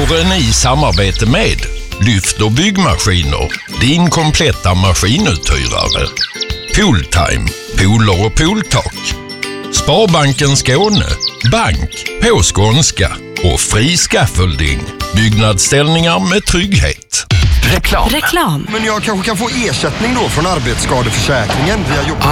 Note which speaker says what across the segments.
Speaker 1: Våren i samarbete med Lyft och byggmaskiner, din kompletta maskinuthyrare. Pooltime, pooler och pooltak. Sparbanken Skåne, bank på skånska och fri scaffolding. Byggnadsställningar med trygghet.
Speaker 2: Reklam.
Speaker 3: Men jag kanske kan få ersättning då från arbetsskadeförsäkringen via jobbet.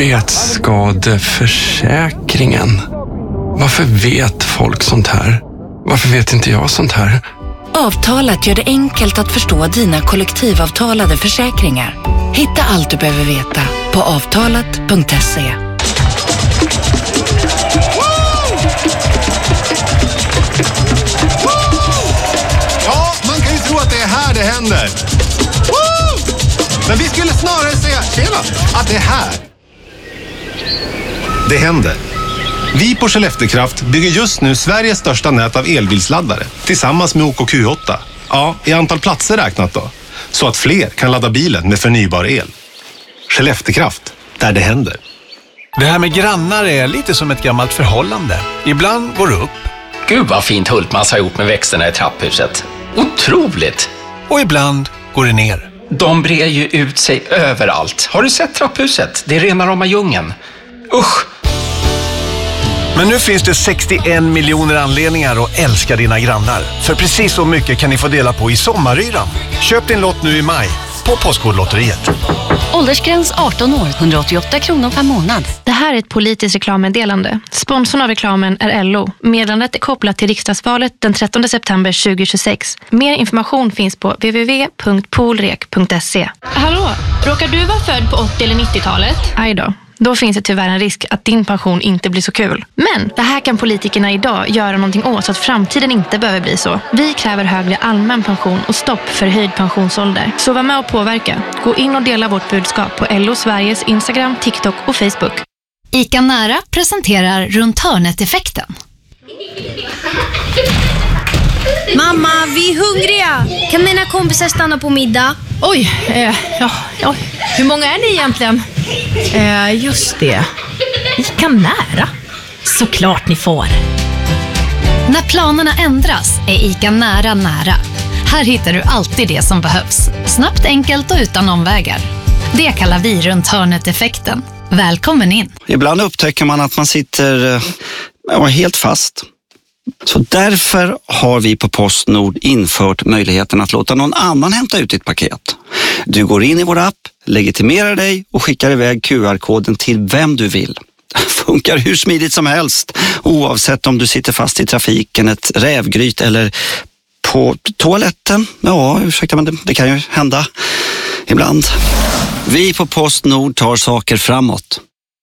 Speaker 4: Arbetsskadeförsäkringen? Varför vet folk sånt här? Varför vet inte jag sånt här?
Speaker 2: Avtalat gör det enkelt att förstå dina kollektivavtalade försäkringar. Hitta allt du behöver veta på avtalat.se.
Speaker 3: Ja, man kan ju tro att det är här det händer. Men vi skulle snarare säga, tjena, att det är här det händer. Vi på Skelleftekraft bygger just nu Sveriges största nät av elbilsladdare tillsammans med OKQ8. Ja, i antal platser räknat då. Så att fler kan ladda bilen med förnybar el. Skelleftekraft, där det händer.
Speaker 5: Det här med grannar är lite som ett gammalt förhållande. Ibland går det upp.
Speaker 6: Gud vad fint Hultmans har gjort med växterna i trapphuset. Otroligt!
Speaker 5: Och ibland går det ner.
Speaker 6: De brer ju ut sig överallt. Har du sett trapphuset? Det är rena rama djungeln. Usch!
Speaker 5: Men nu finns det 61 miljoner anledningar att älska dina grannar. För precis så mycket kan ni få dela på i sommaryran. Köp din lott nu i maj på Postkodlotteriet.
Speaker 7: Åldersgräns 18 år, 188 kronor per månad.
Speaker 8: Det här är ett politiskt reklammeddelande. Sponsorn av reklamen är LO. Meddelandet är kopplat till riksdagsvalet den 13 september 2026. Mer information finns på www.poolrek.se.
Speaker 9: Hallå, råkar du vara född på 80- eller 90-talet?
Speaker 8: Aj då. Då finns det tyvärr en risk att din pension inte blir så kul. Men det här kan politikerna idag göra någonting åt så att framtiden inte behöver bli så. Vi kräver högre allmän pension och stopp för höjd pensionsålder. Så var med och påverka. Gå in och dela vårt budskap på LO Sveriges Instagram, TikTok och Facebook.
Speaker 7: ICA Nära presenterar Runt hörnet-effekten.
Speaker 10: Mamma, vi är hungriga. Kan mina kompisar stanna på middag?
Speaker 11: Oj, ja. Hur många är ni egentligen? Just det. ICA Nära. Såklart ni får.
Speaker 7: När planerna ändras är ICA Nära nära. Här hittar du alltid det som behövs. Snabbt, enkelt och utan omvägar. Det kallar vi Runt hörnet-effekten. Välkommen in.
Speaker 12: Ibland upptäcker man att man sitter helt fast. Så därför har vi på PostNord infört möjligheten att låta någon annan hämta ut ditt paket. Du går in i vår app, legitimerar dig och skickar iväg QR-koden till vem du vill. Funkar hur smidigt som helst, oavsett om du sitter fast i trafiken, ett rävgryt eller på toaletten. Ja, ursäkta, men det kan ju hända ibland. Vi på PostNord tar saker framåt.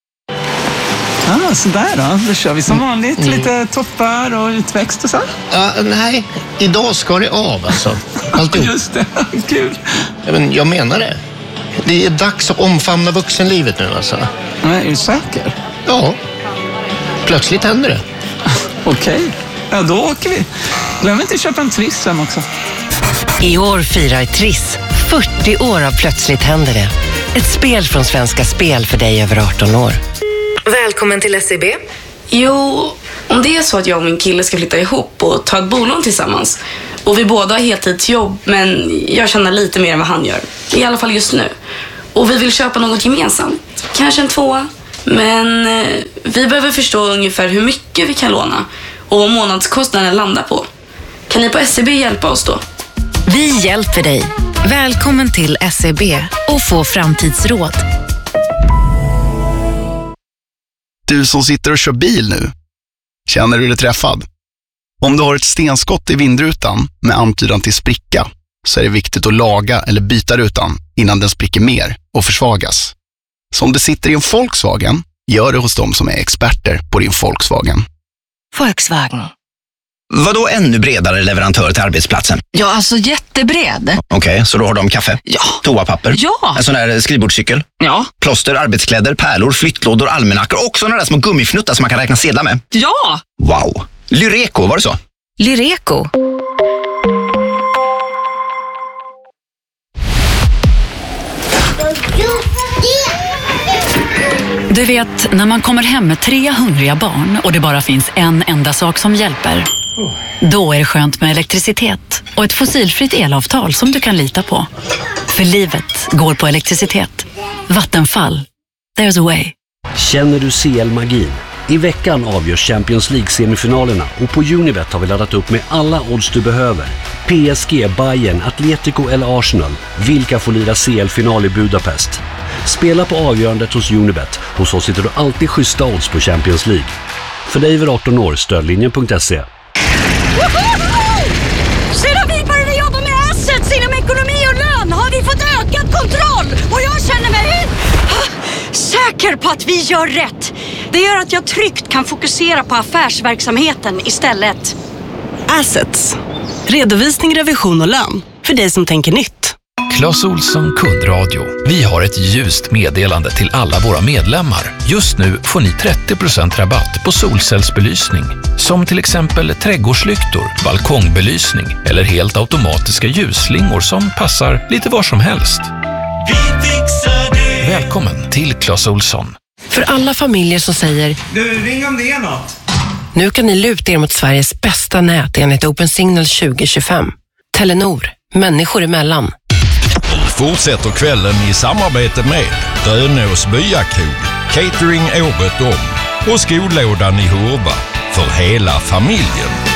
Speaker 13: Sådär då kör vi som vanligt. Lite toppar och utväxt och så.
Speaker 14: Nej, idag ska det av alltså. Alltihop.
Speaker 13: Just det, kul.
Speaker 14: Men jag menar det. Det är dags att omfamna vuxenlivet nu alltså.
Speaker 13: Nej, är du säker?
Speaker 14: Ja, plötsligt händer det.
Speaker 13: Okej, ja då åker vi. Glöm inte att köpa en Triss sen också.
Speaker 15: I år firar Triss 40 år av Plötsligt händer det. Ett spel från Svenska Spel för dig över 18 år.
Speaker 16: Välkommen till SEB. Jo, om det är så att jag och min kille ska flytta ihop och ta ett bolån tillsammans och vi båda har heltidsjobb men jag tjänar lite mer än vad han gör, i alla fall just nu, och vi vill köpa något gemensamt, kanske en 2, men vi behöver förstå ungefär hur mycket vi kan låna och vad månadskostnaden landar på. Kan ni på SEB hjälpa oss då?
Speaker 2: Vi hjälper dig. Välkommen till SEB och få framtidsråd.
Speaker 17: Du som sitter och kör bil nu, känner du dig träffad? Om du har ett stenskott i vindrutan med antydan till spricka så är det viktigt att laga eller byta rutan innan den spricker mer och försvagas. Så om du sitter i en Volkswagen, gör det hos dem som är experter på din Volkswagen.
Speaker 2: Volkswagen.
Speaker 18: Vadå ännu bredare leverantör till arbetsplatsen?
Speaker 2: Ja, alltså jättebred.
Speaker 18: Okej, så då har de kaffe?
Speaker 2: Ja.
Speaker 18: Toapapper?
Speaker 2: Ja.
Speaker 18: En sån där skrivbordscykel?
Speaker 2: Ja.
Speaker 18: Plåster, arbetskläder, pärlor, flyttlådor, almanackor och såna där små gummifnuttar som man kan räkna sedlar med?
Speaker 2: Ja.
Speaker 18: Wow. Lyreco, var det så?
Speaker 2: Lyreco.
Speaker 19: Du vet, när man kommer hem med 3 hungriga barn och det bara finns en enda sak som hjälper.
Speaker 2: Då är det skönt med elektricitet och ett fossilfritt elavtal som du kan lita på. För livet går på elektricitet. Vattenfall. There's a way.
Speaker 19: Känner du CL-magin? I veckan avgörs Champions League-semifinalerna och på Unibet har vi laddat upp med alla odds du behöver. PSG, Bayern, Atletico eller Arsenal. Vilka får lira CL-final i Budapest? Spela på avgörandet hos Unibet. Hos oss sitter du alltid schyssta odds på Champions League. För dig över 18 år, stödlinjen.se.
Speaker 20: Sedan vi började jobba med assets inom ekonomi och lön har vi fått ökad kontroll. Och jag känner mig säker på att vi gör rätt. Det gör att jag tryggt kan fokusera på affärsverksamheten istället.
Speaker 21: Assets. Redovisning, revision och lön. För dig som tänker nytt.
Speaker 22: Clas Ohlson kundradio. Vi har ett ljust meddelande till alla våra medlemmar. Just nu får ni 30% rabatt på solcellsbelysning. Som till exempel trädgårdslyktor, balkongbelysning eller helt automatiska ljusslingor som passar lite var som helst. Vi fixar det. Välkommen till Clas Ohlson.
Speaker 15: För alla familjer som säger
Speaker 13: Du, ring om det är något.
Speaker 15: Nu kan ni luta er mot Sveriges bästa nät enligt Open Signal 2025. Telenor. Människor emellan.
Speaker 1: Fortsätter kvällen i samarbete med Drönås byakog, Catering året om och skolådan i Hurva för hela familjen.